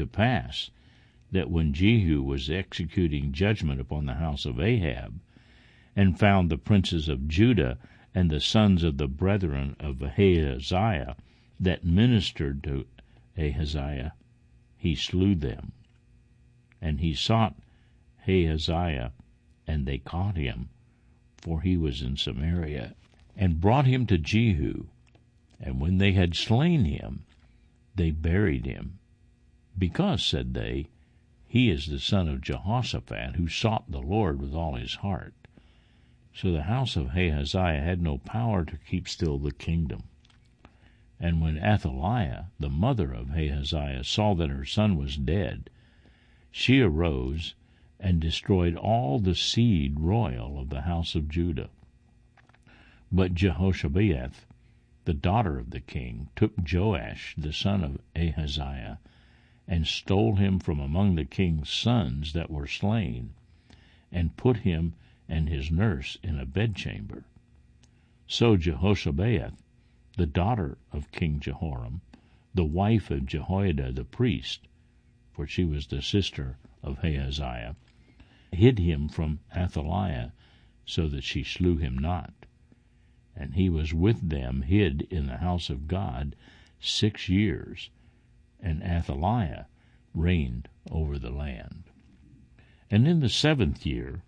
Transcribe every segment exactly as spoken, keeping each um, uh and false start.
to pass that when Jehu was executing judgment upon the house of Ahab, and found the princes of Judah and the sons of the brethren of Ahaziah that ministered to Ahaziah, he slew them. And he sought Ahaziah, and they caught him, for he was in Samaria, and brought him to Jehu. And when they had slain him, they buried him, because, said they, he is the son of Jehoshaphat, who sought the Lord with all his heart. So the house of Ahaziah had no power to keep still the kingdom. And when Athaliah, the mother of Ahaziah, saw that her son was dead, she arose and destroyed all the seed royal of the house of Judah. But Jehoshabeath, the daughter of the king, took Joash, the son of Ahaziah, and stole him from among the king's sons that were slain, and put him and his nurse in a bedchamber. So Jehoshabeath, the daughter of King Jehoram, the wife of Jehoiada the priest, for she was the sister of Ahaziah, hid him from Athaliah, so that she slew him not. And he was with them hid in the house of God six years, and Athaliah reigned over the land. And in the seventh year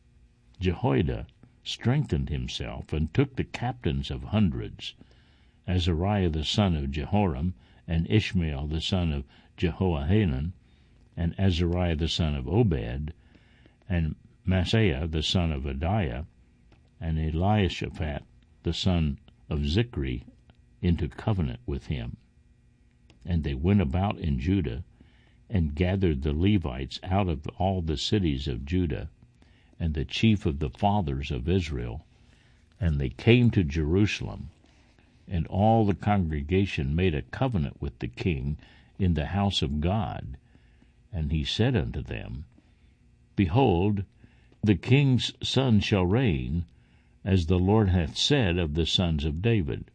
Jehoiada strengthened himself, and took the captains of hundreds, Azariah the son of Jehoram, and Ishmael the son of Jehohanan, and Azariah the son of Obed, and Maaseiah the son of Adiah, and Eliashaphat the son of Zichri, into covenant with him. And they went about in Judah, and gathered the Levites out of all the cities of Judah, and the chief of the fathers of Israel, and they came to Jerusalem. And all the congregation made a covenant with the king in the house of God. And he said unto them, Behold, the king's son shall reign, as the Lord hath said of the sons of David.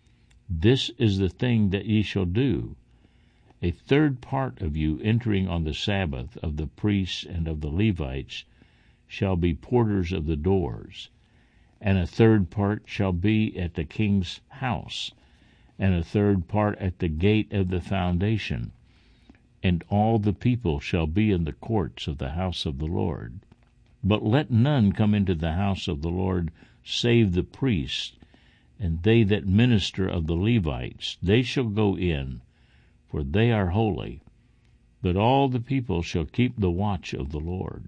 This is the thing that ye shall do. A third part of you entering on the Sabbath of the priests and of the Levites shall be porters of the doors, and a third part shall be at the king's house, and a third part at the gate of the foundation, and all the people shall be in the courts of the house of the Lord. But let none come into the house of the Lord save the priests, and they that minister of the Levites, they shall go in, for they are holy. But all the people shall keep the watch of the Lord.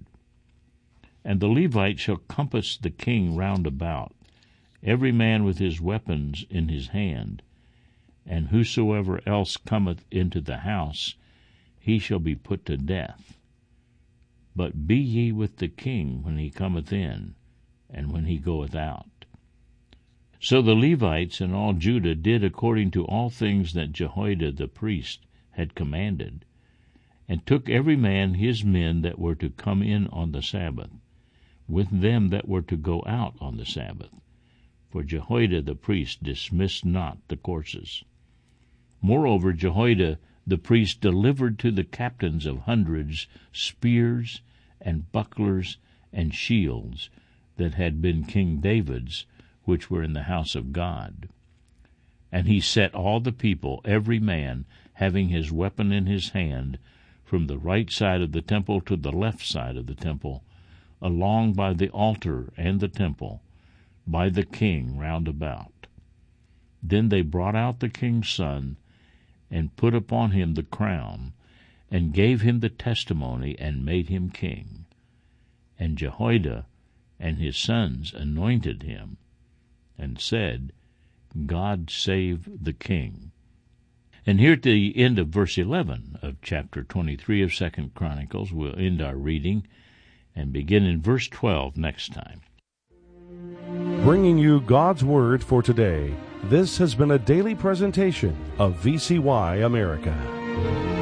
And the Levites shall compass the king round about, every man with his weapons in his hand, and whosoever else cometh into the house, he shall be put to death. But be ye with the king when he cometh in, and when he goeth out. So the Levites and all Judah did according to all things that Jehoiada the priest had commanded, and took every man his men that were to come in on the Sabbath, with them that were to go out on the Sabbath. For Jehoiada the priest dismissed not the courses. Moreover, Jehoiada the priest delivered to the captains of hundreds spears and bucklers and shields that had been King David's, which were in the house of God. And he set all the people, every man having his weapon in his hand, from the right side of the temple to the left side of the temple, along by the altar and the temple, by the king round about. Then they brought out the king's son, and put upon him the crown, and gave him the testimony, and made him king. And Jehoiada and his sons anointed him, and said, God save the king. And here at the end of verse eleven of chapter twenty-three of Second Chronicles, we'll end our reading and begin in verse twelve next time. Bringing you God's Word for today, this has been a daily presentation of V C Y America.